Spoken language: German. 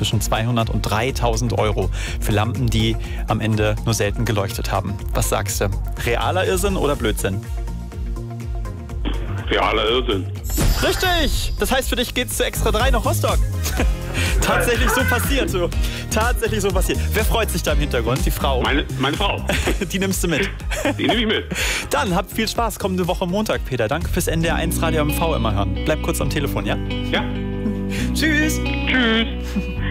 zwischen 200 und 3000 Euro für Lampen, die am Ende nur selten geleuchtet haben. Was sagst du? Realer Irrsinn oder Blödsinn? Realer Irrsinn. Richtig! Das heißt, für dich geht's zu Extra 3 nach Rostock. Tatsächlich so passiert. So. Tatsächlich so passiert. Wer freut sich da im Hintergrund? Die Frau. Meine Frau. Die nimmst du mit. Die nehme ich mit. Dann habt viel Spaß kommende Woche Montag, Peter. Danke fürs NDR1 Radio MV immer hören. Bleib kurz am Telefon, ja? Ja. Tschüss. Tschüss.